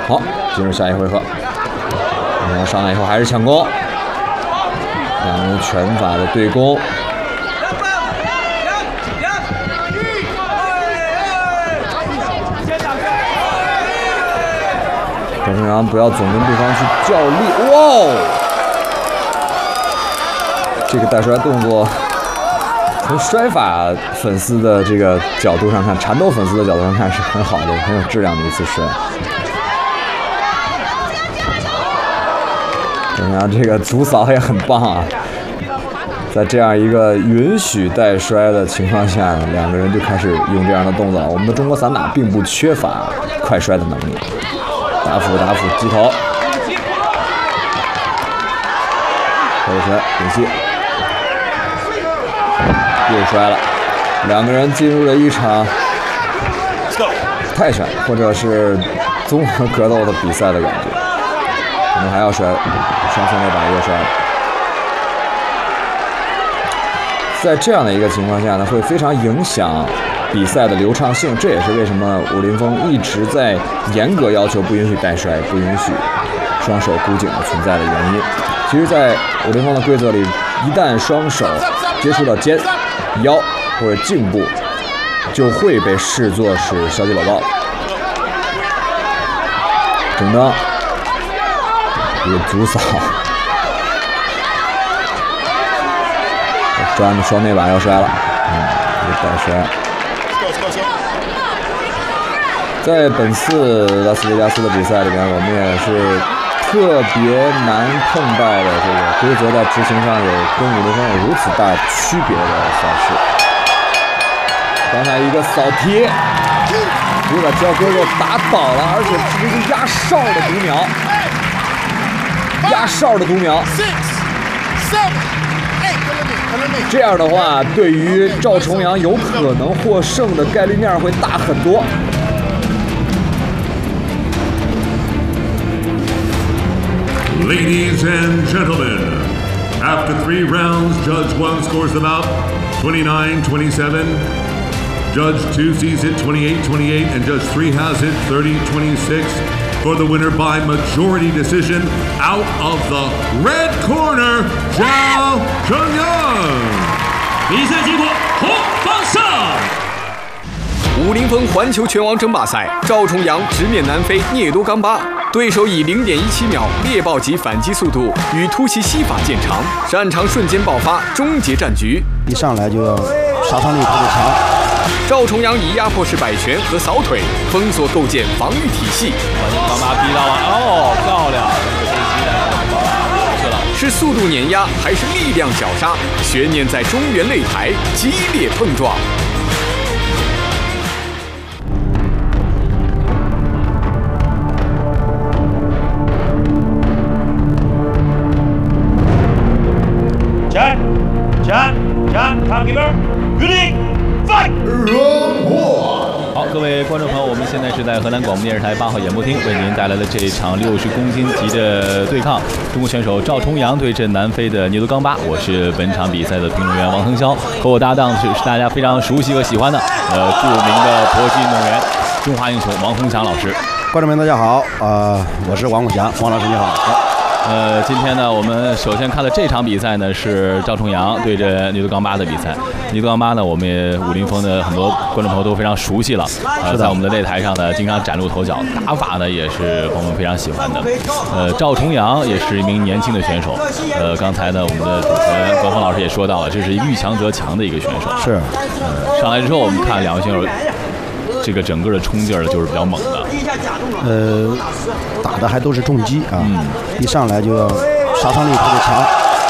好，进入下一回合。然后上来以后还是抢攻，两人拳法的对攻。赵晨阳不要总跟对方去较力，哇哦！这个带摔动作，从摔法粉丝的这个角度上看，缠斗粉丝的角度上看是很好的、很有质量的一次摔。赵晨阳这个主扫也很棒啊！在这样一个允许带摔的情况下，两个人就开始用这样的动作了。我们的中国散打并不缺乏快摔的能力。打斧击头，后拳顶膝，又摔了。两个人进入了一场泰拳或者是综合格斗的比赛的感觉。我们还要摔，双方那把又摔了。在这样的一个情况下呢，会非常影响比赛的流畅性，这也是为什么武林风一直在严格要求不允许带摔，不允许双手箍颈的存在的原因。其实，在武林风的规则里，一旦双手接触到肩、腰或者颈部，就会被视作是消极搂抱。整灯，一个足扫，抓着双内把要摔了，一个带摔。在本次拉斯维加斯的比赛里面，我们也是特别难碰到的这个规则在执行上有跟武林风有如此大区别的赛事。刚才一个扫踢，就把焦哥给打倒了，而且是一个压哨的读秒，压哨的读秒。这样的话，对于赵重阳有可能获胜的概率面会大很多。 Ladies and gentlemen, after 3 rounds, Judge 1 scores them out 29-27. Judge 2 sees it 28-28, and Judge 3 has it 30-26 for the winner by majority decision out of the red corner, Zhao Chengyang. 比赛结果，红方胜。 武林风环球拳王争霸赛，赵重阳直面南非聂多冈巴，对手以0.17秒猎豹级反击速度与突袭膝法见长，战场瞬间爆发，终结战局。 一上来就要杀伤力特别强。 赵重阳以压迫式摆拳和扫腿封锁构建防御体系。 把他逼到了，哦，漂亮！ 是速度碾压还是力量绞杀？悬念在中原擂台激烈碰撞。 John, timekeeper, ready, fight! 好，各位观众朋友，我们现在是在河南广播电视台8号演播厅为您带来的这一场60公斤级的对抗，中国选手赵重阳对阵南非的聂多冈巴。我是本场比赛的评论员王腾霄，和我搭档是大家非常熟悉和喜欢的著名的搏击运动员中华英雄王洪祥老师。 观众们大家好，我是王洪祥，王老师你好。 今天呢，我们首先看的这场比赛呢是赵重阳对着聂多冈巴的比赛。聂多冈巴呢，我们也武林风的很多观众朋友都非常熟悉了，在我们的擂台上呢，经常崭露头角，打法呢也是朋友们非常喜欢的。赵重阳也是一名年轻的选手。刚才呢，我们的主持人何峰老师也说到了，这是遇强则强的一个选手。 是。 上来之后，我们看两位选手这个整个的冲劲儿就是比较猛的。 打的还都是重击啊，一上来就要杀伤力特别强。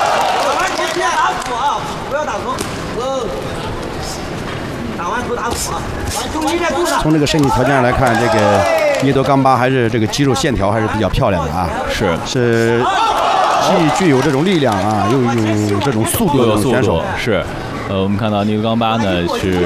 从这个身体条件上来看，这个聂多冈巴还是这个肌肉线条还是比较漂亮的啊，是既具有这种力量啊，又有这种速度的选手。 是，我们看到聂多冈巴呢是